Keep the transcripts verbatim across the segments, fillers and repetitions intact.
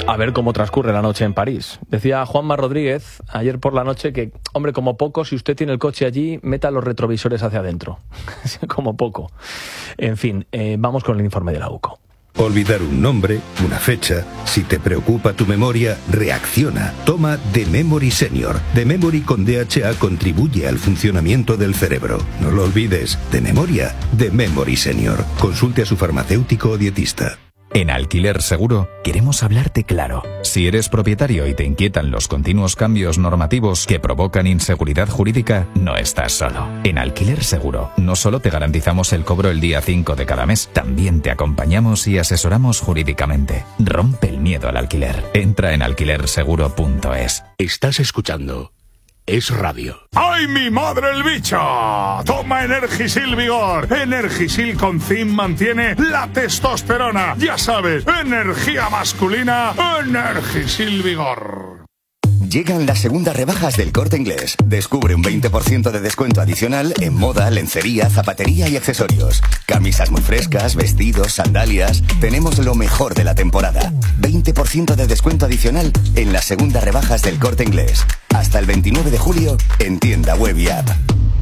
A ver cómo transcurre la noche en París. Decía Juanma Rodríguez ayer por la noche que, hombre, como poco, si usted tiene el coche allí, meta los retrovisores hacia adentro. Como poco. En fin, eh, vamos con el informe de la U C O. Olvidar un nombre, una fecha. Si te preocupa tu memoria, reacciona. Toma The Memory Senior. The Memory con D H A contribuye al funcionamiento del cerebro. No lo olvides. De memoria, The Memory Senior. Consulte a su farmacéutico o dietista. En Alquiler Seguro queremos hablarte claro. Si eres propietario y te inquietan los continuos cambios normativos que provocan inseguridad jurídica, no estás solo. En Alquiler Seguro no solo te garantizamos el cobro el día cinco de cada mes, también te acompañamos y asesoramos jurídicamente. Rompe el miedo al alquiler. Entra en alquiler seguro punto es. Estás escuchando Es Radio. ¡Ay, mi madre el bicho! Toma Energisil Vigor. Energisil con zinc mantiene la testosterona. Ya sabes, energía masculina, Energisil Vigor. Llegan las segundas rebajas del Corte Inglés. Descubre un veinte por ciento de descuento adicional en moda, lencería, zapatería y accesorios. Camisas muy frescas, vestidos, sandalias. Tenemos lo mejor de la temporada. veinte por ciento de descuento adicional en las segundas rebajas del Corte Inglés. Hasta el veintinueve de julio en tienda web y app.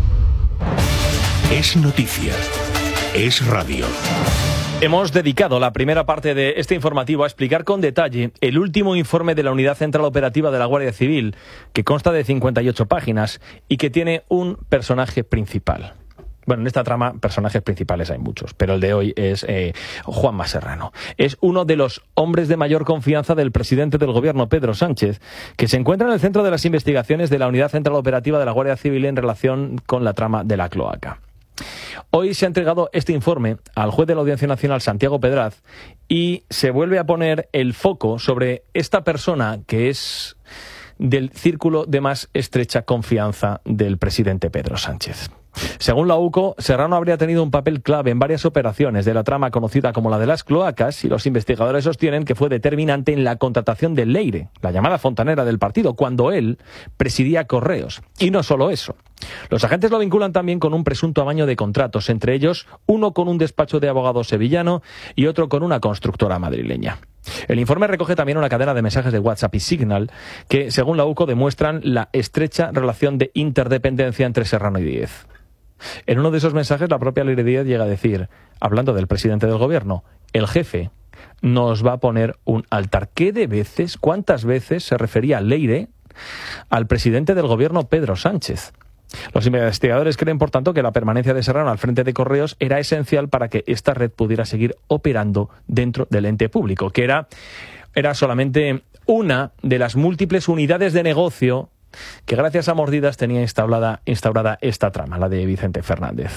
Es noticia. Es radio. Hemos dedicado la primera parte de este informativo a explicar con detalle el último informe de la Unidad Central Operativa de la Guardia Civil, que consta de cincuenta y ocho páginas y que tiene un personaje principal. Bueno, en esta trama personajes principales hay muchos, pero el de hoy es eh, Juanma Serrano. Es uno de los hombres de mayor confianza del presidente del gobierno, Pedro Sánchez, que se encuentra en el centro de las investigaciones de la Unidad Central Operativa de la Guardia Civil en relación con la trama de la cloaca. Hoy se ha entregado este informe al juez de la Audiencia Nacional, Santiago Pedraz, y se vuelve a poner el foco sobre esta persona que es del círculo de más estrecha confianza del presidente Pedro Sánchez. Según la U C O, Serrano habría tenido un papel clave en varias operaciones de la trama conocida como la de las cloacas, y los investigadores sostienen que fue determinante en la contratación de Leire, la llamada fontanera del partido, cuando él presidía Correos. Y no solo eso. Los agentes lo vinculan también con un presunto amaño de contratos, entre ellos uno con un despacho de abogados sevillano y otro con una constructora madrileña. El informe recoge también una cadena de mensajes de WhatsApp y Signal que, según la U C O, demuestran la estrecha relación de interdependencia entre Serrano y Díez. En uno de esos mensajes, la propia Leire Díez llega a decir, hablando del presidente del gobierno, el jefe nos va a poner un altar. ¿Qué de veces, cuántas veces se refería Leire al presidente del gobierno, Pedro Sánchez? Los investigadores creen, por tanto, que la permanencia de Serrano al frente de Correos era esencial para que esta red pudiera seguir operando dentro del ente público, que era, era solamente una de las múltiples unidades de negocio que gracias a mordidas tenía instaurada, instaurada esta trama, la de Vicente Fernández.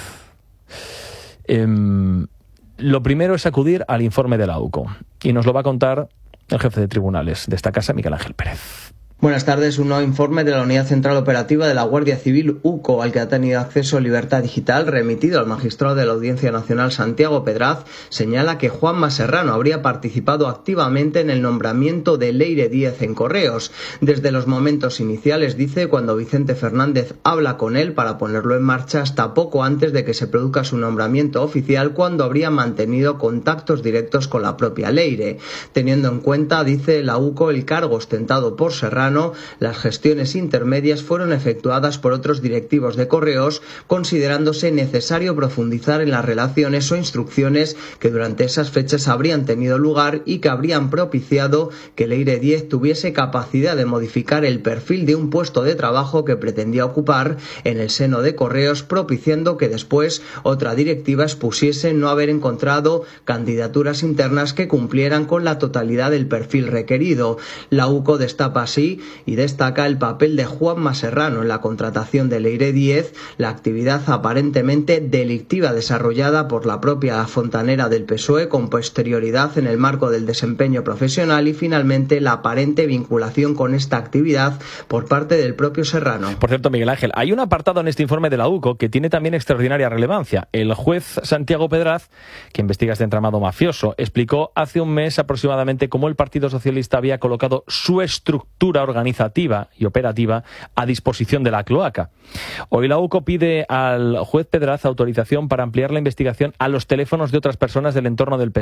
Eh, lo primero es acudir al informe de la U C O, y nos lo va a contar el jefe de tribunales de esta casa, Miguel Ángel Pérez. Buenas tardes. Un nuevo informe de la Unidad Central Operativa de la Guardia Civil U C O, al que ha tenido acceso Libertad Digital, remitido al magistrado de la Audiencia Nacional Santiago Pedraz, señala que Juanma Serrano habría participado activamente en el nombramiento de Leire Díez en Correos. Desde los momentos iniciales, dice, cuando Vicente Fernández habla con él para ponerlo en marcha, hasta poco antes de que se produzca su nombramiento oficial, cuando habría mantenido contactos directos con la propia Leire. Teniendo en cuenta, dice la U C O, el cargo ostentado por Serrano, las gestiones intermedias fueron efectuadas por otros directivos de Correos, considerándose necesario profundizar en las relaciones o instrucciones que durante esas fechas habrían tenido lugar y que habrían propiciado que Leire Díez tuviese capacidad de modificar el perfil de un puesto de trabajo que pretendía ocupar en el seno de Correos, propiciando que después otra directiva expusiese no haber encontrado candidaturas internas que cumplieran con la totalidad del perfil requerido. La U C O destapa así y destaca el papel de Juanma Serrano en la contratación de Leire Díez, la actividad aparentemente delictiva desarrollada por la propia fontanera del P S O E con posterioridad en el marco del desempeño profesional, y finalmente la aparente vinculación con esta actividad por parte del propio Serrano. Por cierto, Miguel Ángel, hay un apartado en este informe de la U C O que tiene también extraordinaria relevancia. El juez Santiago Pedraz, que investiga este entramado mafioso, explicó hace un mes aproximadamente cómo el Partido Socialista había colocado su estructura organizativa y operativa a disposición de la cloaca. Hoy la U C O pide al juez Pedraz autorización para ampliar la investigación a los teléfonos de otras personas del entorno del P S O E.